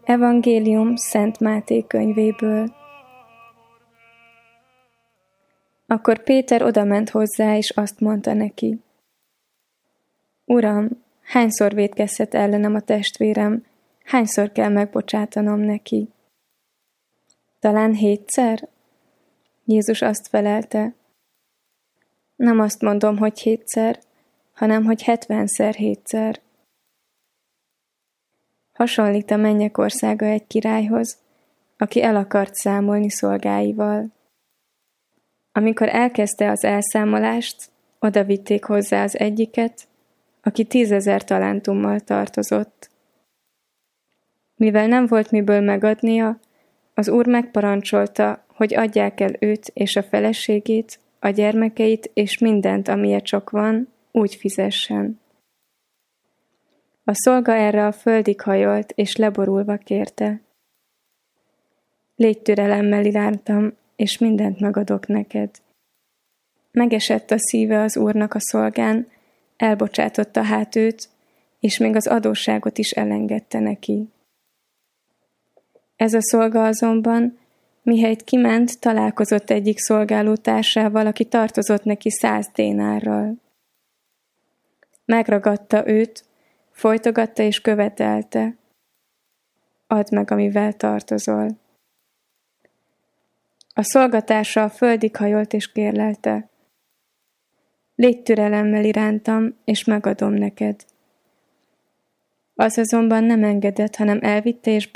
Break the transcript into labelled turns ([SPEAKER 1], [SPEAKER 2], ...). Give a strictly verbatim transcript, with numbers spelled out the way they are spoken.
[SPEAKER 1] Evangélium Szent Máté könyvéből. Akkor Péter odament hozzá, és azt mondta neki: Uram, hányszor vétkezhet ellenem a testvérem, hányszor kell megbocsátanom neki? Talán hétszer? Jézus azt felelte: Nem azt mondom, hogy hétszer, hanem hogy hetvenszer hétszer. Hasonlít a mennyek országa egy királyhoz, aki el akart számolni szolgáival. Amikor elkezdte az elszámolást, oda vitték hozzá az egyiket, aki tízezer talántummal tartozott. Mivel nem volt miből megadnia, az úr megparancsolta, hogy adják el őt és a feleségét, a gyermekeit és mindent, amilyen csak van, úgy fizessen. A szolga erre a földig hajolt, és leborulva kérte: Légy türelemmel irántam, és mindent megadok neked. Megesett a szíve az úrnak a szolgán, elbocsátotta hát őt, és még az adósságot is elengedte neki. Ez a szolga azonban, mihelyt kiment, találkozott egyik szolgálótársával, aki tartozott neki száz dénárral. Megragadta őt, folytogatta és követelte: Add meg, amivel tartozol. A szolgatársa a földig hajolt és kérlelte: Légy türelemmel irántam, és megadom neked. Az azonban nem engedett, hanem elvitte és